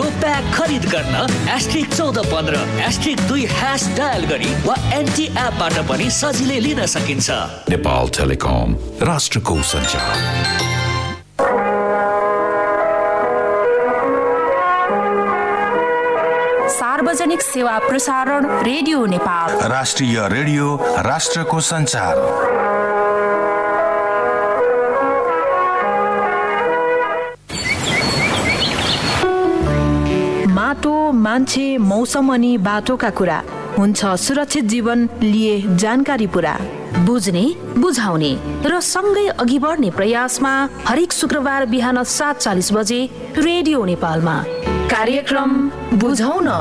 Pack खरिद गर्न *1415 *2 dial गरी वा एनटी एपबाट पनि सजिलै लिन सकिन्छ। नेपाल टेलिकम, राष्ट्रको सञ्चार। सार्वजनिक सेवा प्रसारण रेडियो नेपाल, राष्ट्रिय रेडियो, राष्ट्रको सञ्चार। माटो, मान्छे, मौसम अनि बाटोका कुरा हुन्छ सुरक्षित जीवन लिए जानकारी पुरा। बुझ्ने, बुझाउने र सँगै अघि बढ्ने प्रयासमा हरेक शुक्रबार बिहान 7:40 बजे रेडियो नेपालमा कार्यक्रम बुझौँ न।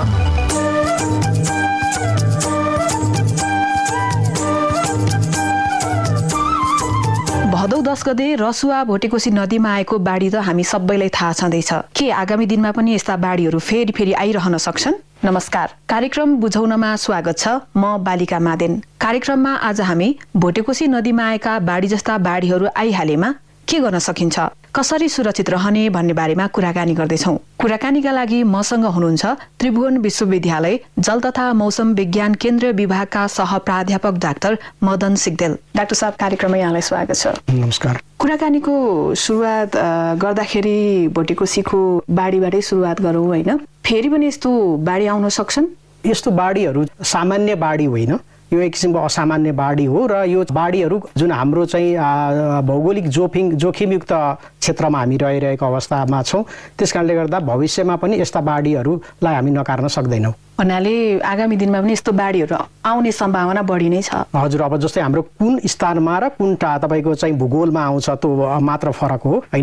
भदौ 10 गते रसुवा भोटेकोशी नदीमा आएको बाढी त हामी सबैलाई थाहा छँदैछ। के आगामी दिनमा पनि यस्ता बाढीहरू फेरि आइरहन सक्छन्? नमस्कार, कार्यक्रम बुझौनमा स्वागत छ। म बालिका मादेन। कार्यक्रममा आज हामी भोटेकोशी नदीमा आएका बाढी जस्ता बाढीहरू आइहालेमा के गर्न सकिन्छ, कसरी सुरक्षित रहने भन्ने बारेमा कुराकानी गर्दैछौँ। कुराकानीका लागि मसँग हुनुहुन्छ त्रिभुवन विश्वविद्यालय जल तथा मौसम विज्ञान केन्द्रीय विभागका सह प्राध्यापक डाक्टर मदन सिग्देल। डाक्टर साहब, कार्यक्रममा यहाँलाई स्वागत छ। नमस्कार। कुराकानीको सुरुवात गर्दाखेरि भोटेकोशीको बाढीबाटै सुरुवात गरौँ होइन? फेरि पनि यस्तो बाढी आउन सक्छन्? यस्तो बाढीहरू सामान्य बाढी होइन, यो एक किसिमको असामान्य बाढी हो र यो बाढीहरू जुन हाम्रो चाहिँ भौगोलिक जोखिमयुक्त क्षेत्रमा हामी रहिरहेको अवस्थामा छौँ, त्यस कारणले गर्दा भविष्यमा पनि यस्ता बाढीहरूलाई हामी नकार्न सक्दैनौँ। भन्नाले आगामी दिनमा पनि यस्तो बाढीहरू आउने सम्भावना बढी नै छ। हजुर, अब जस्तै हाम्रो कुन स्थानमा र कुन तपाईँको चाहिँ भूगोलमा आउँछ त्यो मात्र फरक हो होइन।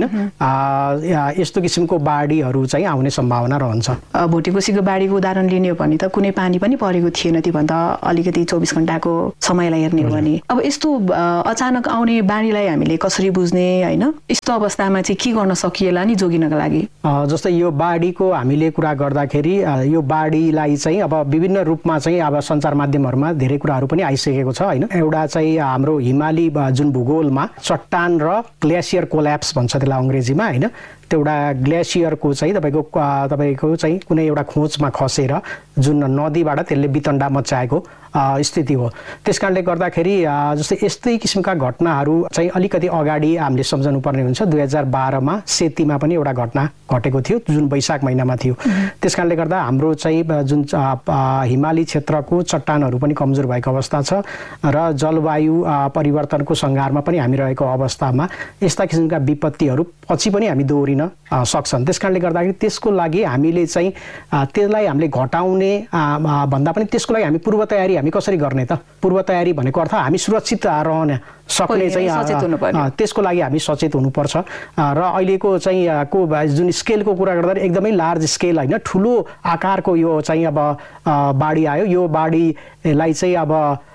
यस्तो किसिमको बाढीहरू चाहिँ आउने सम्भावना रहन्छ। भोटेकोशीको बाढीको उदाहरण लिने हो भने त कुनै पानी पनि परेको थिएन, त्योभन्दा अलिकति 24 घण्टाको समयलाई हेर्ने हो भने। अब यस्तो अचानक आउने बाढीलाई हामीले कसरी बुझ्ने होइन? यस्तो अवस्थामा चाहिँ के गर्न सकिएला नि जोगिनका लागि? जस्तै यो बाढीको हामीले कुरा गर्दाखेरि यो बाढीलाई चाहिँ अब विभिन्न रूपमा चाहिँ अब सञ्चार माध्यमहरूमा धेरै कुराहरू पनि आइसकेको छ होइन। एउटा चाहिँ हाम्रो हिमाली जुन भूगोलमा चट्टान र ग्लेसियर कोल्याप्स भन्छ त्यसलाई अङ्ग्रेजीमा होइन, त्यो एउटा ग्लेसियरको चाहिँ तपाईँको चाहिँ कुनै एउटा खोजमा खसेर जुन नदीबाट त्यसले वितण्डा मचाएको स्थिति हो। त्यस कारणले गर्दाखेरि जस्तै यस्तै किसिमका घटनाहरू चाहिँ अलिकति अगाडि हामीले सम्झनु पर्ने हुन्छ। 2012मा सेतीमा पनि एउटा घटना घटेको थियो जुन वैशाख महिनामा थियो। त्यस कारणले गर्दा हाम्रो चाहिँ जुन हिमाली क्षेत्रको चट्टानहरू पनि कमजोर भएको अवस्था छ र जलवायु परिवर्तनको सङ्घारमा पनि हामी रहेको अवस्थामा यस्ता किसिमका विपत्तिहरू पछि पनि हामी दोहोरिन सक्छन्। त्यस कारणले गर्दाखेरि त्यसको लागि हामीले चाहिँ त्यसलाई हामीले घटाउने भन्दा पनि त्यसको लागि हामी पूर्व तयारी हामी कसरी गर्ने त? पूर्व तयारी भनेको अर्थ हामी सुरक्षित रहन सक्ने चाहिँ त्यसको लागि हामी सचेत हुनुपर्छ। र अहिलेको चाहिँ जुन स्केलको कुरा गर्दा एकदमै लार्ज स्केल होइन, ठुलो आकारको यो चाहिँ अब बाढी आयो। यो बाढीलाई चाहिँ अब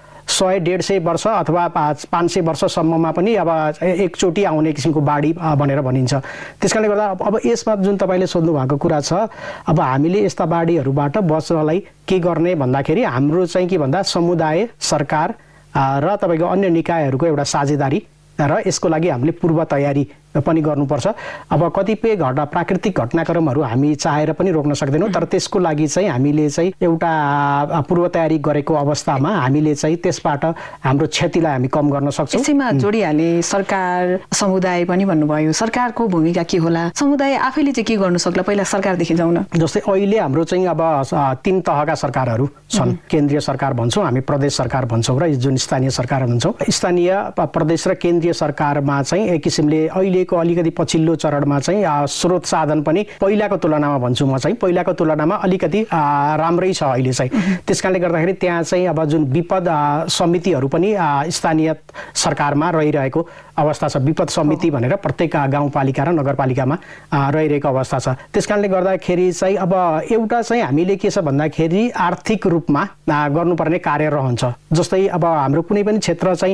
100-150 वर्ष अथवा 500 वर्षसम्ममा पनि अब एकचोटि आउने किसिमको बाढी भनेर भनिन्छ। त्यस कारणले गर्दा अब यसमा जुन तपाईँले सोध्नु भएको कुरा छ, अब हामीले यस्ता बाढीहरूबाट बच्नलाई के गर्ने भन्दाखेरि हाम्रो चाहिँ के भन्दा समुदाय, सरकार र तपाईँको अन्य निकायहरूको एउटा साझेदारी र यसको लागि हामीले पूर्व तयारी पनि गर्नुपर्छ। अब कतिपय प्राकृतिक घटनाक्रमहरू हामी चाहेर पनि रोक्न सक्दैनौँ, तर त्यसको लागि चाहिँ हामीले चाहिँ एउटा पूर्व तयारी गरेको अवस्थामा हामीले चाहिँ त्यसबाट हाम्रो क्षतिलाई हामी कम गर्न सक्छौँ। यसैमा जोडिहाले सरकार, समुदाय पनि भन्नुभयो, सरकारको भूमिका के होला? समुदाय आफैले चाहिँ के गर्नु सक्ला? पहिला सरकारदेखि जाउँ न। जस्तै अहिले हाम्रो चाहिँ अब 3 तहका सरकारहरू छन्। केन्द्रीय सरकार भन्छौँ हामी, प्रदेश सरकार भन्छौँ र जुन स्थानीय सरकार भन्छौँ। स्थानीय, प्रदेश र केन्द्रीय सरकारमा चाहिँ एक किसिमले अहिलेको अलिकति पछिल्लो चरणमा चाहिँ स्रोत साधन पनि पहिलाको तुलनामा भन्छु म चाहिँ पहिलाको तुलनामा अलिकति राम्रै छ अहिले चाहिँ। त्यस कारणले गर्दाखेरि त्यहाँ चाहिँ अब जुन विपद समितिहरू पनि स्थानीय सरकारमा रहिरहेको अवस्था छ। विपद समिति भनेर प्रत्येक गाउँपालिका र नगरपालिकामा रहिरहेको अवस्था छ। त्यस कारणले गर्दाखेरि चाहिँ अब एउटा चाहिँ हामीले के छ भन्दाखेरि आर्थिक रूपमा गर्नुपर्ने कार्य रहन्छ। जस्तै अब हाम्रो कुनै पनि क्षेत्र चाहिँ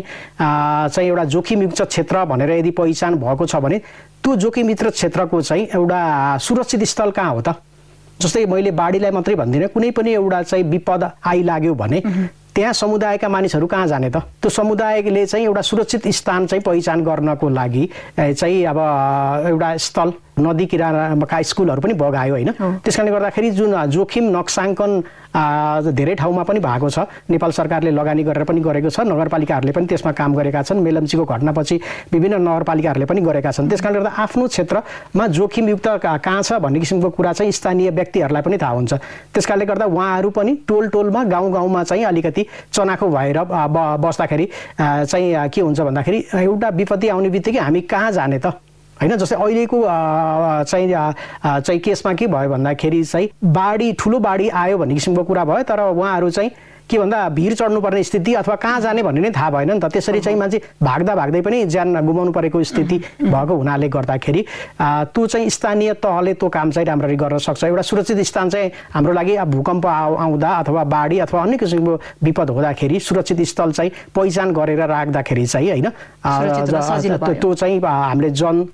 एउटा जोखिमयुक्त क्षेत्र भनेर यदि पहिचान भएको छ भने त्यो जोखिमयुक्त क्षेत्रको चाहिँ एउटा सुरक्षित स्थल कहाँ हो त? जस्तै मैले बाढीलाई मात्रै भन्दिनँ, कुनै पनि एउटा चाहिँ विपद आइलाग्यो भने त्यहाँ समुदायका मानिसहरू कहाँ जाने त? त्यो त्यो समुदायले चाहिँ एउटा सुरक्षित स्थान चाहिँ पहिचान गर्नको लागि चाहिँ अब एउटा स्थल नदी किनाराका स्कुलहरू पनि बगायो होइन। त्यसकारणले गर्दाखेरि जुन जोखिम नक्साङ्कन धेरै ठाउँमा पनि भएको छ, नेपाल सरकारले लगानी गरेर पनि गरेको छ, नगरपालिकाहरूले पनि त्यसमा काम गरेका छन्। मेलम्चीको घटनापछि विभिन्न नगरपालिकाहरूले पनि गरेका छन्। त्यसकारणले गर्दा आफ्नो क्षेत्रमा जोखिमयुक्त कहाँ छ भन्ने किसिमको कुरा चाहिँ स्थानीय व्यक्तिहरूलाई पनि थाहा हुन्छ। त्यसकारणले गर्दा उहाँहरू पनि टोलमा गाउँमा चाहिँ अलिकति चनाखो भएर बस्दाखेरि चाहिँ के हुन्छ भन्दाखेरि एउटा विपत्ति आउने बित्तिकै हामी कहाँ जाने त होइन। जस्तै अहिलेको चाहिँ केसमा के भयो भन्दाखेरि चाहिँ ठुलो बाढी आयो भन्ने किसिमको कुरा भयो, तर उहाँहरू चाहिँ के भन्दा भिर चढ्नुपर्ने स्थिति अथवा कहाँ जाने भन्ने नै थाहा भएन नि त। त्यसरी चाहिँ मान्छे भाग्दै पनि ज्यान गुमाउनु परेको स्थिति भएको हुनाले गर्दाखेरि त्यो चाहिँ स्थानीय तहले त्यो काम चाहिँ राम्ररी गर्न सक्छ। एउटा सुरक्षित स्थान चाहिँ हाम्रो लागि भूकम्प आउँदा अथवा बाढी अथवा अन्य किसिमको विपद हुँदाखेरि सुरक्षित स्थल चाहिँ पहिचान गरेर राख्दाखेरि चाहिँ होइन त्यो चाहिँ हामीले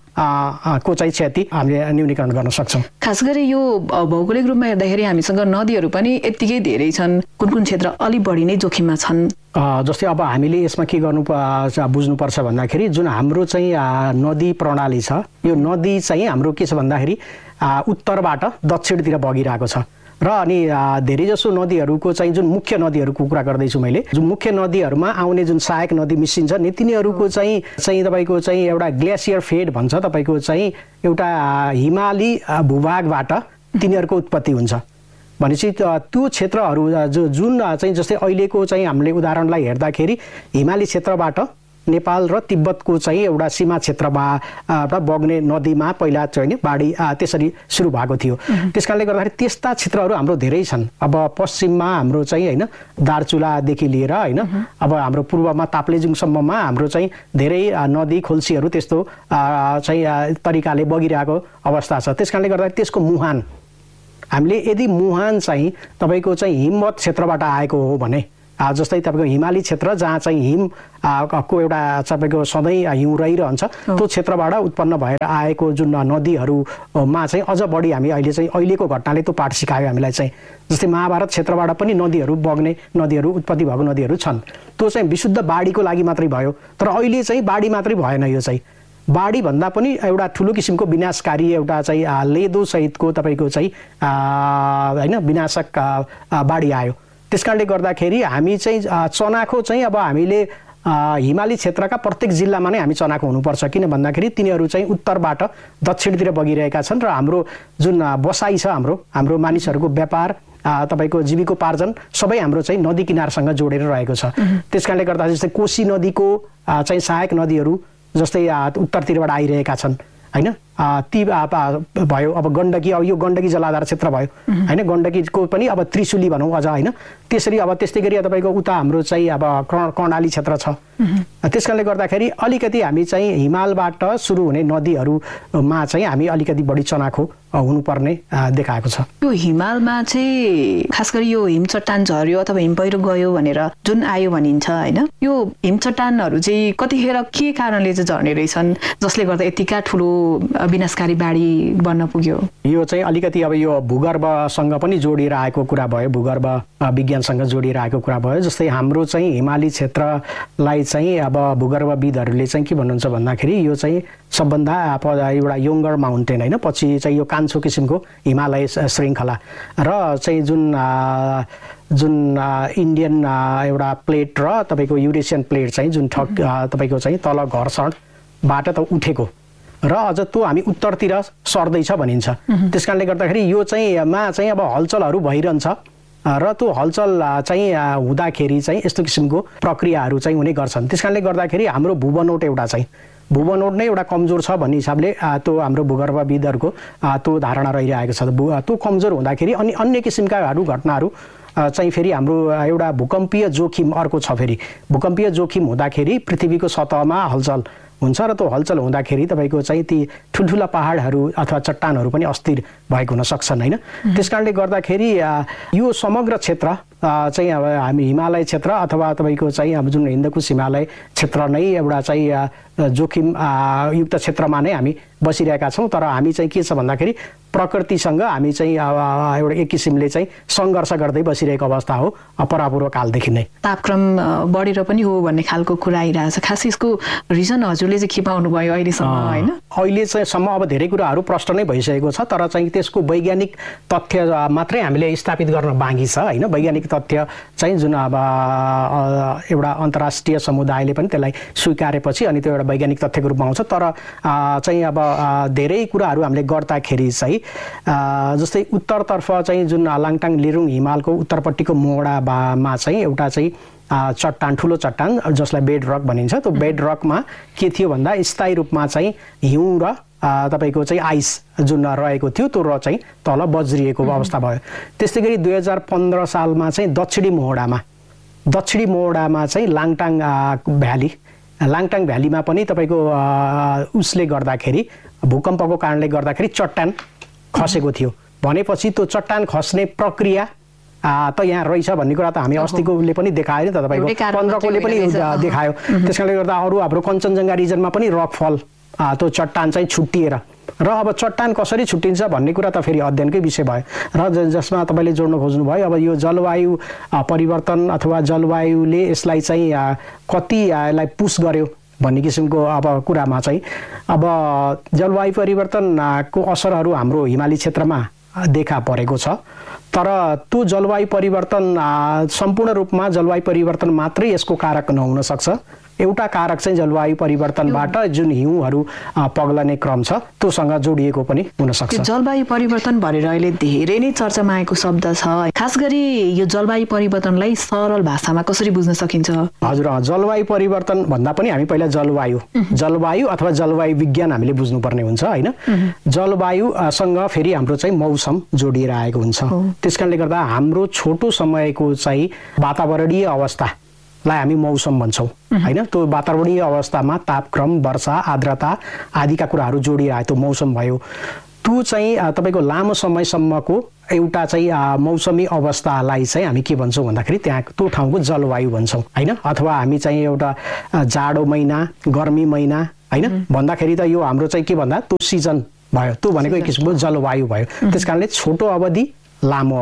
को चाहिँ क्षति हामीले न्यूनीकरण गर्न सक्छौँ। खास गरी यो भौगोलिक रूपमा हेर्दाखेरि हामीसँग नदीहरू पनि यत्तिकै धेरै छन्, कुन क्षेत्र अलि बढी नै जोखिममा छन्? जस्तै अब हामीले यसमा के गर्नु बुझ्नुपर्छ भन्दाखेरि जुन हाम्रो चाहिँ नदी प्रणाली छ, यो नदी चाहिँ हाम्रो के छ भन्दाखेरि उत्तरबाट दक्षिणतिर बगिरहेको छ र अनि धेरैजसो नदीहरूको चाहिँ जुन मुख्य नदीहरूको कुरा गर्दैछु मैले, जुन मुख्य नदीहरूमा आउने जुन सहायक नदी मिसिन्छ नि तिनीहरूको चाहिँ तपाईँको चाहिँ एउटा ग्लेसियर फेड भन्छ, तपाईँको चाहिँ एउटा हिमाली भूभागबाट तिनीहरूको उत्पत्ति हुन्छ। भनेपछि त्यो क्षेत्रहरू जुन चाहिँ जस्तै अहिलेको चाहिँ हामीले उदाहरणलाई हेर्दाखेरि हिमाली क्षेत्रबाट नेपाल र तिब्बतको चाहिँ एउटा सीमा क्षेत्रमा बग्ने नदीमा पहिला चाहिँ बाढी त्यसरी सुरु भएको थियो। त्यसकारणले गर्दाखेरि त्यस्ता क्षेत्रहरू हाम्रो धेरै छन्। अब पश्चिममा हाम्रो चाहिँ होइन दार्चुलादेखि लिएर होइन अब हाम्रो पूर्वमा ताप्लेजुङसम्ममा हाम्रो चाहिँ धेरै नदी खोल्सीहरू त्यस्तो चाहिँ तरिकाले बगिरहेको अवस्था छ। त्यसकारणले गर्दाखेरि त्यसको मुहान हामीले यदि मुहान चाहिँ तपाईँको चाहिँ हिमवत क्षेत्रबाट आएको हो भने जस्तै तपाईँको हिमाली क्षेत्र जहाँ चाहिँ हिम को एउटा तपाईँको सधैँ हिउँ रहिरहन्छ त्यो क्षेत्रबाट उत्पन्न भएर आएको जुन नदीहरूमा चाहिँ अझ बढी हामी अहिलेको घटनाले त्यो पाठ सिकायो हामीलाई चाहिँ। जस्तै महाभारत क्षेत्रबाट पनि नदीहरू बग्ने नदीहरू उत्पत्ति भएको नदीहरू छन्। त्यो चाहिँ विशुद्ध बाढीको लागि मात्रै भयो, तर अहिले चाहिँ बाढी मात्रै भएन, यो चाहिँ बाढी भन्दा पनि एउटा ठुलो किसिमको विनाशकारी एउटा चाहिँ लेदो सहितको तपाईँको चाहिँ होइन विनाशक बाढी आयो। त्यसकारणले गर्दाखेरि हामी चाहिँ चनाखो चाहिँ अब हामीले हिमाली क्षेत्रका प्रत्येक जिल्लामा नै हामी चनाखो हुनुपर्छ, किन भन्दाखेरि तिनीहरू चाहिँ उत्तरबाट दक्षिणतिर बगिरहेका छन् र हाम्रो जुन बसाइ छ हाम्रो मानिसहरूको व्यापार तपाईँको जीविकोपार्जन सबै हाम्रो चाहिँ नदी किनारसँग जोडेर रहेको छ। त्यसकारणले गर्दा जस्तै कोशी नदीको चाहिँ सहायक नदीहरू जस्तै उत्तरतिरबाट आइरहेका छन् होइन, ती भयो। अब गण्डकी, अब यो गण्डकी जलाधार क्षेत्र भयो होइन, गण्डकीको पनि अब त्रिशुली भनौँ अझ होइन। त्यसरी अब त्यस्तै गरी तपाईँको उता हाम्रो चाहिँ अब कर्णाली क्षेत्र छ। त्यसकारणले गर्दाखेरि अलिकति हामी चाहिँ हिमालबाट सुरु हुने नदीहरूमा चाहिँ हामी अलिकति बढी चनाखो हुनुपर्ने देखाएको छ। यो हिमालमा चाहिँ खास गरी यो हिमचट्टान झर्यो अथवा हिम पहिरो गयो भनेर जुन आयो भनिन्छ होइन, यो हिमचट्टानहरू चाहिँ कतिखेर के कारणले चाहिँ झर्ने रहेछन् जसले गर्दा यतिका ठुलो विनाशकारी बाढी बन्न पुग्यो? यो चाहिँ अलिकति अब यो भूगर्भसँग पनि जोडिएर आएको कुरा भयो, भूगर्भ विज्ञानसँग जोडिएर आएको कुरा भयो। जस्तै हाम्रो चाहिँ हिमाली क्षेत्रलाई चाहिँ अब भूगर्भविदहरूले चाहिँ के भन्नुहुन्छ भन्दाखेरि यो चाहिँ सबभन्दा एउटा यङ्गर माउन्टेन होइन, पछि चाहिँ यो कान्छो किसिमको हिमालय श्रृङ्खला र चाहिँ जुन इन्डियन एउटा प्लेट र तपाईँको युरेसियन प्लेट चाहिँ जुन तपाईँको चाहिँ तल घर्षणबाट त उठेको र अझ त्यो हामी उत्तरतिर सर्दैछ भनिन्छ। त्यसकारणले गर्दाखेरि यो चाहिँ अब हलचलहरू भइरहन्छ र त्यो हलचल चाहिँ हुँदाखेरि चाहिँ यस्तो किसिमको प्रक्रियाहरू चाहिँ हुने गर्छन्। त्यसकारणले गर्दाखेरि हाम्रो भूबनोट भूबनोट नै एउटा कमजोर छ भन्ने हिसाबले त्यो हाम्रो भूगर्भविदहरूको त्यो धारणा रहिरहेको छ। त्यो कमजोर हुँदाखेरि अनि अन्य किसिमका घटनाहरू चाहिँ फेरि हाम्रो एउटा भूकम्पीय जोखिम अर्को छ। फेरि भूकम्पीय जोखिम हुँदाखेरि पृथ्वीको सतहमा हलचल हुन्छ र त्यो हलचल हुँदाखेरि तपाईँको चाहिँ ती ठुल्ठुला पहाडहरू अथवा चट्टानहरू पनि अस्थिर भएको हुन सक्छन् होइन। त्यसकारणले गर्दाखेरि यो समग्र क्षेत्र चाहिँ अब हामी हिमालय क्षेत्र अथवा तपाईँको चाहिँ अब जुन हिन्दकुश हिमालय क्षेत्र नै एउटा चाहिँ जोखिम युक्त क्षेत्रमा नै हामी बसिरहेका छौँ। तर हामी चाहिँ के छ भन्दाखेरि प्रकृतिसँग हामी चाहिँ एउटा एक किसिमले चाहिँ सङ्घर्ष गर्दै बसिरहेको अवस्था हो परापूर्व कालदेखि नै। तापक्रम बढेर पनि हो भन्ने खालको कुरा आइरहेछ। खास यसको रिजन हजुरले चाहिँ के पाउनु भयो अहिलेसम्म होइन? अहिले चाहिँ सम्म अब धेरै कुराहरू प्रष्ट नै भइसकेको छ, तर चाहिँ त्यसको वैज्ञानिक तथ्य मात्रै हामीले स्थापित गर्न बाँकी छ होइन। वैज्ञानिक तथ्य चाहिँ जुन अब एउटा अन्तर्राष्ट्रिय समुदायले पनि त्यसलाई स्वीकारेपछि अनि त्यो एउटा वैज्ञानिक तथ्यको रूपमा आउँछ। तर चाहिँ अब धेरै कुराहरू हामीले गर्दाखेरि चाहिँ जस्तै उत्तरतर्फ चाहिँ जुन लाङटाङ लिरुङ हिमालको उत्तरपट्टिको मोहडामा चाहिँ एउटा चाहिँ चट्टान, ठुलो चट्टान जसलाई बेड रक भनिन्छ, त्यो बेड रकमा के थियो भन्दा स्थायी रूपमा चाहिँ हिउँ र तपाईँको चाहिँ आइस जुन रहेको थियो त्यो र चाहिँ तल बज्रिएको अवस्था भयो। त्यस्तै गरी 2015 सालमा चाहिँ दक्षिणी मोहडामा चाहिँ लाङटाङ भ्यालीमा पनि तपाईँको उसले गर्दाखेरि भूकम्पको कारणले गर्दाखेरि चट्टान खसेको थियो। भनेपछि त्यो चट्टान खस्ने प्रक्रिया त यहाँ रहेछ भन्ने कुरा त हामी अस्तिकोले पनि देखायो नि त, तपाईँको 15कोले पनि देखायो। त्यस कारणले गर्दा अरू हाम्रो कञ्चनजङ्घा रिजनमा पनि रकफल त्यो चट्टान चाहिँ छुट्टिएर र अब चट्टान कसरी छुट्टिन्छ भन्ने कुरा त फेरि अध्ययनकै विषय भयो र जसमा तपाईँले जोड्न खोज्नुभयो। अब यो जलवायु परिवर्तन अथवा जलवायुले यसलाई चाहिँ कति यसलाई पुस गर्यो भन्ने किसिमको अब कुरामा चाहिँ अब जलवायु परिवर्तनको असरहरू हाम्रो हिमाली क्षेत्रमा देखा परेको छ। तर त्यो जलवायु परिवर्तन सम्पूर्ण रूपमा जलवायु परिवर्तन मात्रै यसको कारक नहुन सक्छ। एउटा कारक चाहिँ जलवायु परिवर्तनबाट जुन हिउँहरू पग्लने क्रम छ त्योसँग जोडिएको पनि हुन सक्छ। जलवायु परिवर्तन भनेर अहिले धेरै नै चर्चामा आएको शब्द छ। खास गरी यो जलवायु परिवर्तनलाई सरल भाषामा कसरी बुझ्न सकिन्छ? हजुर, जलवायु परिवर्तन भन्दा पनि हामी पहिला जलवायु अथवा जलवायु विज्ञान हामीले बुझ्नुपर्ने हुन्छ होइन। जलवायुसँग फेरि हाम्रो चाहिँ मौसम जोडिएर आएको हुन्छ। त्यसकारणले गर्दा हाम्रो छोटो समयको चाहिँ वातावरणीय अवस्थालाई हामी मौसम भन्छौँ होइन। त्यो वातावरणीय अवस्थामा तापक्रम, वर्षा, आर्द्रता आदिका कुराहरू जोडिएर त्यो मौसम भयो। त्यो चाहिँ तपाईँको लामो समयसम्मको एउटा चाहिँ मौसमी अवस्थालाई चाहिँ हामी के भन्छौँ भन्दाखेरि त्यहाँ त्यो ठाउँको जलवायु भन्छौँ होइन। अथवा हामी चाहिँ एउटा जाडो महिना, गर्मी महिना होइन भन्दाखेरि त यो हाम्रो चाहिँ के भन्दा त्यो सिजन भयो, त्यो भनेको एक किसिमको जलवायु भयो। त्यस कारणले छोटो अवधि, लामो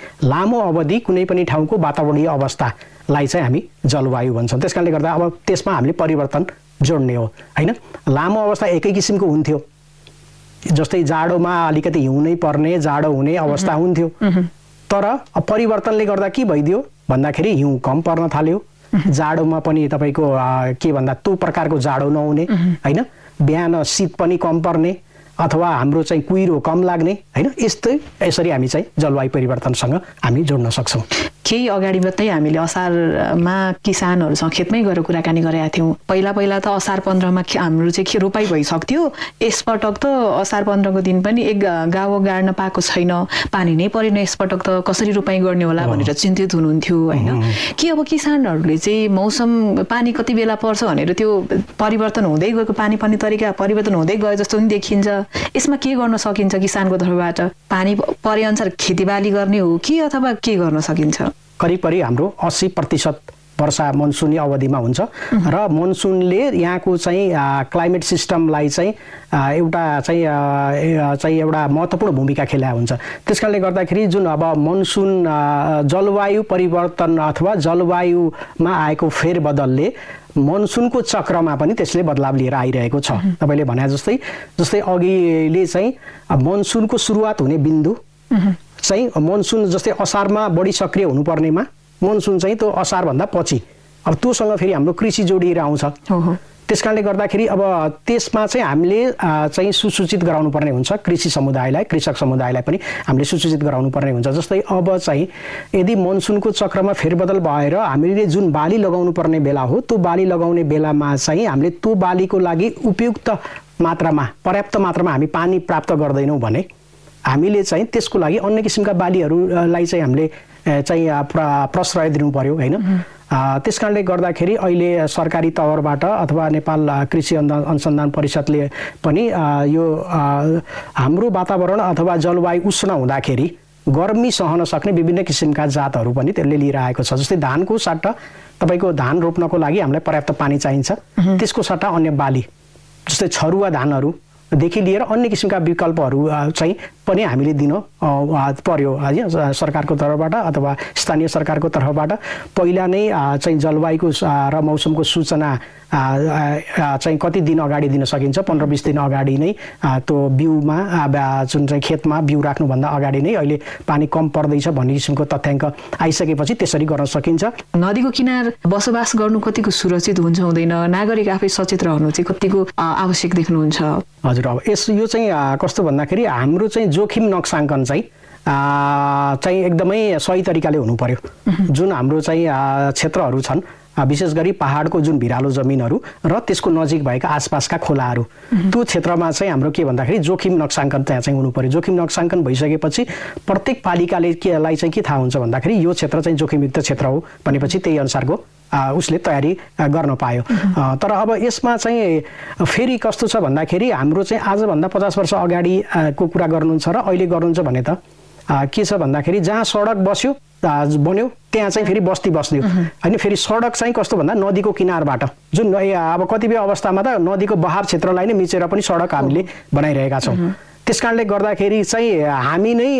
अवधि कुनै पनि ठाउँको वातावरणीय अवस्थालाई चाहिँ हामी जलवायु भन्छौँ। त्यस कारणले गर्दा अब त्यसमा हामीले परिवर्तन जोड्ने हो होइन। लामो अवस्था एकै किसिमको हुन्थ्यो, जस्तै जाडोमा अलिकति हिउँ नै पर्ने, जाडो हुने अवस्था हुन्थ्यो। तर परिवर्तनले गर्दा के भइदियो भन्दाखेरि हिउँ कम पर्न थाल्यो, जाडोमा पनि तपाईँको के भन्दा त्यो प्रकारको जाडो नहुने होइन, बिहान शीत पनि कम पर्ने अथवा हाम्रो चाहिँ कुहिरो कम लाग्ने होइन। यसरी हामी चाहिँ जलवायु परिवर्तनसँग हामी जोड्न सक्छौँ। केही अगाडि मात्रै हामीले असारमा किसानहरूसँग खेतमै गएर कुराकानी गरेका थियौँ। पहिला त असार 15मा हाम्रो चाहिँ रोपाइ भइसक्थ्यो। यसपटक त असार 15को दिन पनि एक गाउँ गाड्न पाएको छैन, पानी नै परेन, यसपटक त कसरी रोपाइ गर्ने होला भनेर चिन्तित हुनुहुन्थ्यो होइन। के अब किसानहरूले चाहिँ मौसम पानी कति बेला पर्छ भनेर त्यो परिवर्तन हुँदै गएको, पानी पर्ने तरिका परिवर्तन हुँदै गयो जस्तो पनि देखिन्छ। यसमा के गर्न सकिन्छ किसानको तर्फबाट? पानी परे अनुसार खेतीबाली गर्ने हो कि अथवा के गर्न सकिन्छ? करिब हाम्रो 80% वर्षा मनसुनी अवधिमा हुन्छ र मनसुनले यहाँको चाहिँ क्लाइमेट सिस्टमलाई चाहिँ एउटा एउटा महत्त्वपूर्ण भूमिका खेला हुन्छ। त्यसकारणले गर्दाखेरि जुन अब मनसुन जलवायु परिवर्तन अथवा जलवायुमा आएको फेरबदलले मनसुनको चक्रमा पनि त्यसले बदलाव लिएर आइरहेको छ। तपाईँले भने जस्तै अघिले चाहिँ मनसुनको सुरुवात हुने बिन्दु चाहिँ मनसुन जस्तै असारमा बढी सक्रिय हुनुपर्नेमा मनसुन चाहिँ त्यो असारभन्दा पछि अब त्योसँग फेरि हाम्रो कृषि जोडिएर आउँछ। त्यसकारणले गर्दाखेरि अब त्यसमा चाहिँ हामीले चाहिँ सुसूचित गराउनु पर्ने हुन्छ कृषि समुदायलाई, कृषक समुदायलाई पनि हामीले सुसूचित गराउनु पर्ने हुन्छ। जस्तै अब चाहिँ यदि मनसुनको चक्रमा फेरबदल भएर हामीले जुन बाली लगाउनु पर्ने बेला हो त्यो बाली लगाउने बेलामा चाहिँ हामीले त्यो बालीको लागि उपयुक्त मात्रामा, पर्याप्त मात्रामा हामी पानी प्राप्त गर्दैनौँ भने हामीले चाहिँ त्यसको लागि अन्य किसिमका बालीहरूलाई चाहिँ हामीले चाहिँ प्रश्रय दिनु पर्यो होइन। त्यसकारणले गर्दाखेरि अहिले सरकारी तवरबाट अथवा नेपाल कृषि अनुसन्धान परिषदले पनि यो हाम्रो वातावरण अथवा जलवायु उष्ण हुँदाखेरि गर्मी सहन सक्ने विभिन्न किसिमका जातहरू पनि त्यसले लिएर आएको छ। जस्तै धानको सट्टा तपाईँको धान रोप्नको लागि हामीलाई पर्याप्त पानी चाहिन्छ, त्यसको सट्टा अन्य बाली जस्तै छरुवा धानहरूदेखि लिएर अन्य किसिमका विकल्पहरू चाहिँ पनि हामीले दिन पर्यो होइन सरकारको तर्फबाट अथवा स्थानीय सरकारको तर्फबाट। पहिला नै चाहिँ जलवायुको र मौसमको सूचना चाहिँ कति दिन अगाडि दिन सकिन्छ, 15-20 दिन अगाडि नै त्यो बिउमा जुन चाहिँ खेतमा बिउ राख्नुभन्दा अगाडि नै अहिले पानी कम पर्दैछ भन्ने किसिमको तथ्याङ्क आइसकेपछि त्यसरी गर्न सकिन्छ। नदीको किनार बसोबास गर्नु कतिको सुरक्षित हुन्छ हुँदैन, नागरिक आफै सचेत रहनु चाहिँ कतिको आवश्यक देख्नुहुन्छ? हजुर, अब यो चाहिँ कस्तो भन्दाखेरि हाम्रो चाहिँ जोखिम नक्साङ्कन चाहिँ एकदमै सही तरिकाले हुनु पर्यो। जुन हाम्रो चाहिँ क्षेत्रहरू छन् विशेष गरी पहाडको जुन भिरालो जमिनहरू र त्यसको नजिक भएका आसपासका खोलाहरू, त्यो क्षेत्रमा चाहिँ हाम्रो के भन्दाखेरि जोखिम नक्साङ्कन त्यहाँ चाहिँ हुनु पर्यो। जोखिम नक्साङ्कन भइसकेपछि प्रत्येक पालिकाले केलाई चाहिँ के थाहा हुन्छ भन्दाखेरि यो क्षेत्र चाहिँ जोखिमयुक्त क्षेत्र हो भनेपछि त्यही अनुसारको उसले तयारी गर्न पायो। तर अब यसमा चाहिँ फेरि कस्तो छ भन्दाखेरि हाम्रो चाहिँ आजभन्दा 50 वर्ष अगाडिको कुरा गर्नुहुन्छ र अहिले गर्नुहुन्छ भने त के छ भन्दाखेरि जहाँ सडक बन्यो त्यहाँ चाहिँ फेरि बस्ती बस्यो होइन। फेरि सडक चाहिँ कस्तो भन्दा नदीको किनारबाट जुन अब कतिपय अवस्थामा त नदीको बहाव क्षेत्रलाई नै मिचेर पनि सडक हामीले बनाइरहेका छौँ। त्यस कारणले गर्दाखेरि चाहिँ हामी नै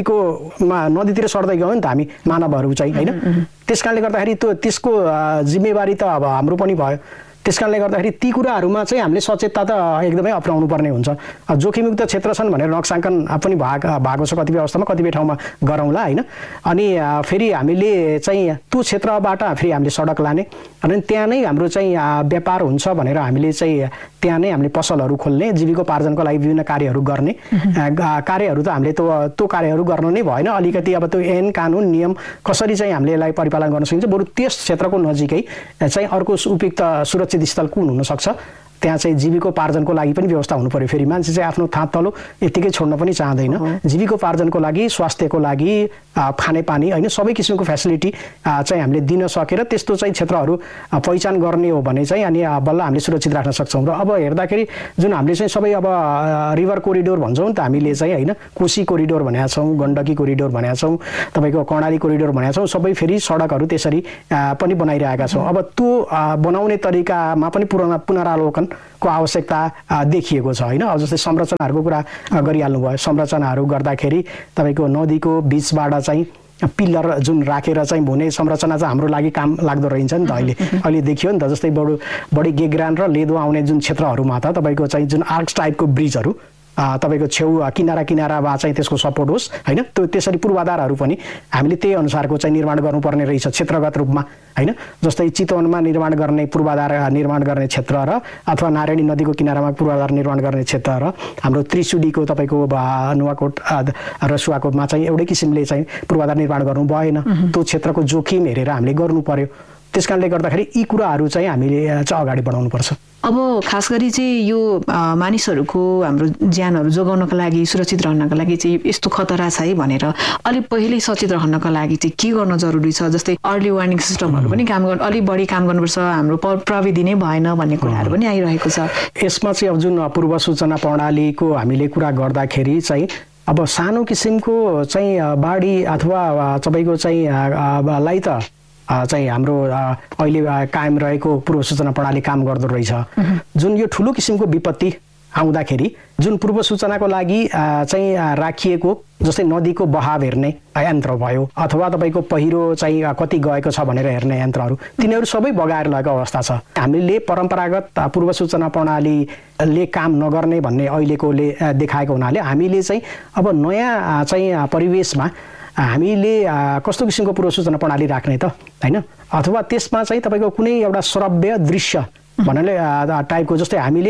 नदीतिर सर्दै गयौँ नि त हामी मानवहरू चाहिँ होइन। त्यस कारणले गर्दाखेरि त्यसको जिम्मेवारी त अब हाम्रो पनि भयो। त्यस कारणले गर्दाखेरि ती कुराहरूमा चाहिँ हामीले सचेतता त एकदमै अपनाउनु पर्ने हुन्छ। जोखिमयुक्त क्षेत्र छन् भनेर नक्साङ्कन पनि भएको छ कतिपय अवस्थामा, कतिपय ठाउँमा गरौँला होइन। अनि फेरि हामीले चाहिँ त्यो क्षेत्रबाट फेरि हामीले सडक लाने अनि त्यहाँ नै हाम्रो चाहिँ व्यापार हुन्छ भनेर हामीले चाहिँ त्यहाँ नै हामीले पसलहरू खोल्ने, जीविकोपार्जनको लागि विभिन्न कार्यहरू गर्ने कार्यहरू त हामीले त्यो कार्यहरू गर्न नै भएन। अलिकति अब त्यो ऐन कानुन नियम कसरी चाहिँ हामीले यसलाई परिपालन गर्न सकिन्छ, बरु त्यस क्षेत्रको नजिकै चाहिँ अर्को उपयुक्त सुरक्षित स्थल कुन हुनसक्छ त्यहाँ चाहिँ जीविकोपार्जनको लागि पनि व्यवस्था हुनु पर्यो। फेरि मान्छे चाहिँ आफ्नो थात तलो यत्तिकै छोड्न पनि चाहँदैन। जीविकोपार्जनको लागि, स्वास्थ्यको लागि, खानेपानी होइन सबै किसिमको फेसिलिटी चाहिँ हामीले दिन सकेर त्यस्तो चाहिँ क्षेत्रहरू पहिचान गर्ने हो भने चाहिँ अनि बल्ल हामीले सुरक्षित राख्न सक्छौँ। र अब हेर्दाखेरि जुन हामीले चाहिँ सबै अब रिभर कोरिडोर भन्छौँ नि त हामीले चाहिँ होइन, कोशी कोरिडोर भनेका छौँ, गण्डकी कोरिडोर भनेका छौँ, तपाईँको कर्णाली कोरिडोर भनेका छौँ, सबै फेरि सडकहरू त्यसरी पनि बनाइरहेका छौँ। अब त्यो बनाउने तरिकामा पनि पुनरावलोकन को आवश्यकता देखिएको छ होइन। अब जस्तै संरचनाहरूको कुरा गरिहाल्नु भयो, संरचनाहरू गर्दाखेरि तपाईँको नदीको बिचबाट चाहिँ पिल्लर जुन राखेर चाहिँ हुने संरचना चाहिँ हाम्रो लागि काम लाग्दो रहन्छ नि त। अहिले देखियो नि त, जस्तै बढी गेग्रान र लेदो आउने जुन क्षेत्रहरूमा त तपाईँको चाहिँ जुन आर्क्स टाइपको ब्रिजहरू तपाईँको छेउ किनारामा चाहिँ त्यसको सपोर्ट होस् होइन। त्यसरी पूर्वाधारहरू पनि हामीले त्यही अनुसारको चाहिँ निर्माण गर्नुपर्ने रहेछ क्षेत्रगत रूपमा होइन। जस्तै चितवनमा निर्माण गर्ने पूर्वाधार निर्माण गर्ने क्षेत्र र अथवा नारायणी नदीको किनारामा पूर्वाधार निर्माण गर्ने क्षेत्र र हाम्रो त्रिशुलीको तपाईँको नुवाकोट रसुवाकोटमा चाहिँ एउटै किसिमले चाहिँ पूर्वाधार निर्माण गर्नु भएन। त्यो क्षेत्रको जोखिम हेरेर हामीले गर्नु पर्यो। त्यस कारणले गर्दाखेरि यी कुराहरू चाहिँ हामीले चाहिँ अगाडि बढाउनुपर्छ। अब खास गरी चाहिँ यो मानिसहरूको हाम्रो ज्यानहरू जोगाउनको लागि, सुरक्षित रहनको लागि चाहिँ यस्तो खतरा छ है भनेर अलिक पहिल्यै सचेत रहनको लागि चाहिँ के गर्न जरुरी छ? जस्तै अर्ली वार्निङ सिस्टमहरू पनि अलिक बढी काम गर्नुपर्छ, हाम्रो प्रविधि नै भएन भन्ने कुराहरू पनि आइरहेको छ। यसमा चाहिँ अब जुन पूर्व सूचना प्रणालीको हामीले कुरा गर्दाखेरि चाहिँ अब सानो किसिमको चाहिँ बाढी अथवा तपाईँको चाहिँ लाई त चाहिँ हाम्रो अहिले कायम रहेको पूर्व सूचना प्रणाली काम गर्दो रहेछ। जुन यो ठुलो किसिमको विपत्ति आउँदाखेरि जुन पूर्व सूचनाको लागि चाहिँ राखिएको जस्तै नदीको बहाव हेर्ने यन्त्र भयो अथवा तपाईँको पहिरो चाहिँ कति गएको छ भनेर हेर्ने यन्त्रहरू, तिनीहरू सबै बगाएर लगेको अवस्था छ। हामीले परम्परागत पूर्व सूचना प्रणालीले काम नगर्ने भन्ने अहिलेकोले देखाएको हुनाले हामीले चाहिँ अब नयाँ चाहिँ परिवेशमा हामीले कस्तो किसिमको पूर्व सूचना प्रणाली राख्ने त होइन। अथवा त्यसमा चाहिँ तपाईँको कुनै एउटा श्रव्य दृश्य भन्नाले टाइपको, जस्तै हामीले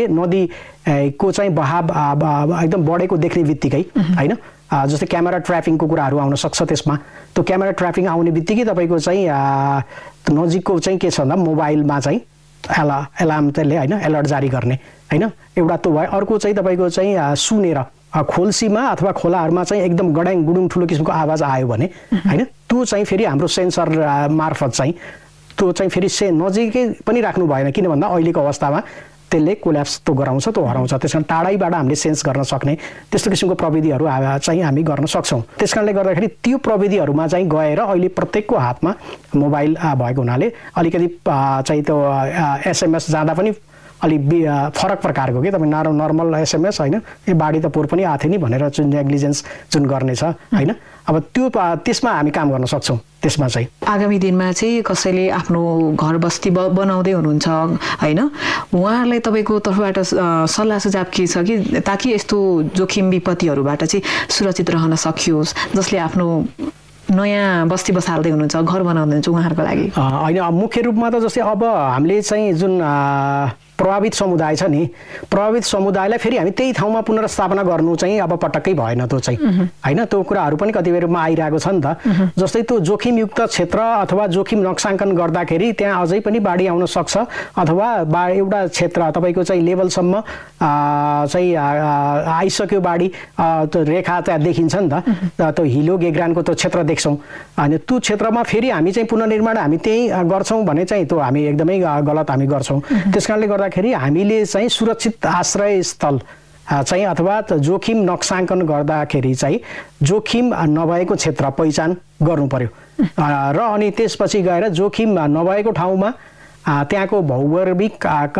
नदीको चाहिँ बहाव एकदम बढेको देख्ने बित्तिकै होइन, जस्तै क्यामेरा ट्र्यापिङको कुराहरू आउन सक्छ त्यसमा। त्यो क्यामेरा ट्र्यापिङ आउने बित्तिकै तपाईँको चाहिँ नजिकको चाहिँ के छ भन्दा मोबाइलमा चाहिँ एलार्म त्यसले होइन अलर्ट जारी गर्ने होइन, एउटा त्यो भयो। अर्को चाहिँ तपाईँको चाहिँ सुनेर खोल्सीमा अथवा खोलाहरूमा चाहिँ एकदम गडाङ गुडुङ ठुलो किसिमको आवाज आयो भने होइन, त्यो चाहिँ फेरि हाम्रो सेन्सर मार्फत चाहिँ त्यो चाहिँ फेरि नजिकै पनि राख्नु भएन। किन भन्दा अहिलेको अवस्थामा त्यसले कोल्याप्स त गराउँछ, त्यो हराउँछ। त्यस कारण टाढैबाट हामीले सेन्स गर्न सक्ने त्यस्तो किसिमको प्रविधिहरू चाहिँ हामी गर्न सक्छौँ। त्यस कारणले गर्दाखेरि त्यो प्रविधिहरूमा चाहिँ गएर अहिले प्रत्येकको हातमा मोबाइल भएको हुनाले अलिकति चाहिँ त्यो SMS जाँदा पनि अलि फरक प्रकारको के तपाईँ नर्मल SMS होइन, ए बाढी त पोहोर पनि आएको थियो नि भनेर जुन नेग्लिजेन्स जुन गर्ने छ होइन, अब त्यो त्यसमा हामी काम गर्न सक्छौँ। त्यसमा चाहिँ आगामी दिनमा चाहिँ कसैले आफ्नो घर बस्ती बनाउँदै हुनुहुन्छ होइन, उहाँहरूलाई तपाईँको तर्फबाट सल्लाह सुझाव के छ कि ताकि यस्तो जोखिम विपत्तिहरूबाट चाहिँ सुरक्षित रहन सकियोस्, जसले आफ्नो नयाँ बस्ती बसाल्दै हुनुहुन्छ, घर बनाउँदै हुनुहुन्छ उहाँहरूको लागि? होइन, मुख्य रूपमा त जस्तै अब हामीले चाहिँ जुन प्रभावित समुदाय छ नि, प्रभावित समुदायलाई फेरि हामी त्यही ठाउँमा पुनर्स्थापना गर्नु चाहिँ अब पटक्कै भएन त्यो चाहिँ होइन। त्यो कुराहरू पनि कतिपय रूपमा आइरहेको छ नि त। जस्तै त्यो जोखिमयुक्त क्षेत्र अथवा जोखिम नक्साङ्कन गर्दाखेरि त्यहाँ अझै पनि बाढी आउन सक्छ, अथवा एउटा क्षेत्र तपाईँको चाहिँ लेभलसम्म चाहिँ आइसक्यो बाढी रेखा त्यहाँ देखिन्छ नि त, त्यो हिलो गेग्रानको त्यो क्षेत्र देख्छौँ। अनि त्यो क्षेत्रमा फेरि हामी चाहिँ पुनर्निर्माण हामी त्यही गर्छौँ भने चाहिँ त्यो हामी एकदमै गलत हामी गर्छौँ। त्यस कारणले गर्दाखेरि हामीले चाहिँ सुरक्षित आश्रय स्थल चाहिँ अथवा जोखिम नक्साङ्कन गर्दाखेरि चाहिँ जोखिम नभएको क्षेत्र पहिचान गर्नु पर्यो र अनि त्यसपछि गएर जोखिम नभएको ठाउँमा त्यहाँको भौगोलिक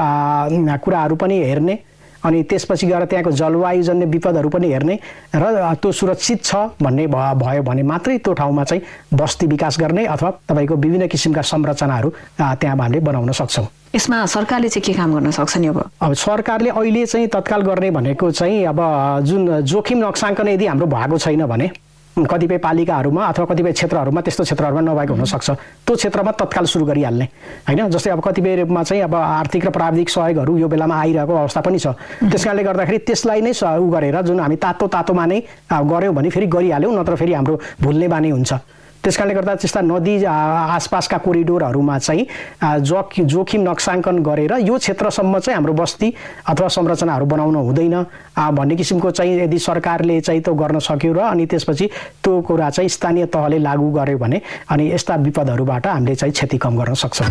कुराहरू पनि हेर्ने, अनि त्यसपछि गएर त्यहाँको जलवायुजन्य विपदहरू पनि हेर्ने र त्यो सुरक्षित छ भन्ने भयो भने मात्रै त्यो ठाउँमा चाहिँ बस्ती विकास गर्ने अथवा तपाईँको विभिन्न किसिमका संरचनाहरू त्यहाँ हामीले बनाउन सक्छौँ। यसमा सरकारले चाहिँ के काम गर्न सक्छ नि? अब सरकारले अहिले चाहिँ तत्काल गर्ने भनेको चाहिँ अब जुन जोखिम नक्साङ्कन यदि हाम्रो भएको छैन भने कतिपय पालिकाहरूमा अथवा कतिपय क्षेत्रहरूमा त्यस्तो क्षेत्रहरूमा नभएको हुनसक्छ, त्यो क्षेत्रमा तत्काल सुरु गरिहाल्ने होइन। जस्तै अब कतिपय रूपमा चाहिँ अब आर्थिक र प्राविधिक सहयोगहरू यो बेलामा आइरहेको अवस्था पनि छ। त्यस कारणले गर्दाखेरि त्यसलाई नै उ गरेर जुन हामी तातोमा नै गऱ्यौँ भने फेरि गरिहाल्यौँ, नत्र फेरि हाम्रो भुल्ने बानी हुन्छ। त्यस कारणले गर्दा त्यस्ता नदी आसपासका कोरिडोरहरूमा चाहिँ जोखिम नक्साङ्कन गरेर यो क्षेत्रसम्म चाहिँ हाम्रो बस्ती अथवा संरचनाहरू बनाउन हुँदैन भन्ने किसिमको चाहिँ यदि सरकारले चाहिँ त्यो गर्न सक्यो र अनि त्यसपछि त्यो कुरा चाहिँ स्थानीय तहले लागू गर्यो भने अनि यस्ता विपदहरूबाट हामीले चाहिँ क्षति कम गर्न सक्छौँ।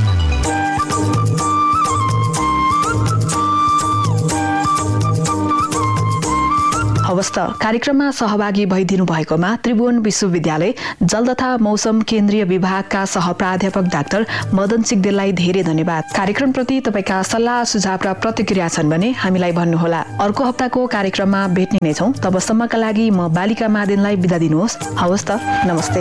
हवस् त, कार्यक्रममा सहभागी भइदिनु भएकोमा त्रिभुवन विश्वविद्यालय जल तथा मौसम केन्द्रीय विभागका सहप्राध्यापक डाक्टर मदन सिग्देललाई धेरै धन्यवाद। कार्यक्रमप्रति तपाईँका सल्लाह सुझाव र प्रतिक्रिया छन् भने हामीलाई भन्नुहोला। अर्को हप्ताको कार्यक्रममा भेट्ने नै छौँ। तबसम्मका लागि म बालिका मादेनलाई बिदा दिनुहोस्। हवस् त, नमस्ते।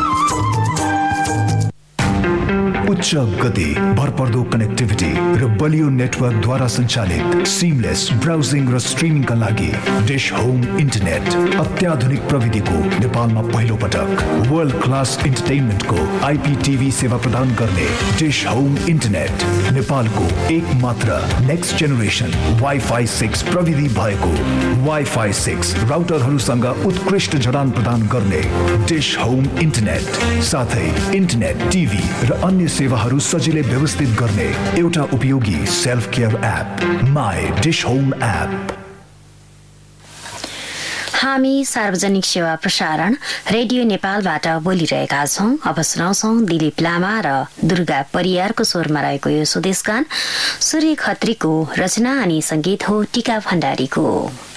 उच्च गति, भरपर्दो कनेक्टिभिटी र बलियो नेटवर्कद्वारा सञ्चालित सिमलेस ब्राउजिङ र स्ट्रिमिङका लागि डिश होम इन्टरनेट अत्याधुनिक प्रविधिको नेपालमा पहिलो पटक वर्ल्ड क्लास इन्टरटेनमेन्टको IPTV सेवा प्रदान गर्ने डिश होम इन्टरनेट नेपालको एकमात्र नेक्स्ट जेनेरेसन Wi-Fi 6 प्रविधि भएको Wi-Fi 6 राउटरहरूसँग उत्कृष्ट जडान प्रदान गर्ने डिश होम इन्टरनेट, साथै इन्टरनेट, टिभी र अन्य सेवाहरू सजिलै व्यवस्थित गर्ने एउटा उपयोगी self care app my dish home app. हामी सार्वजनिक सेवा प्रसारण रेडियो नेपालबाट बोलिरहेका छौं। अब सुनाउँछौं दिलीप लामा र दुर्गा परियारको स्वरमा रहेको यो स्वदेशगान। सूर्य खत्रीको रचना अनि संगीत हो टीका भण्डारीको।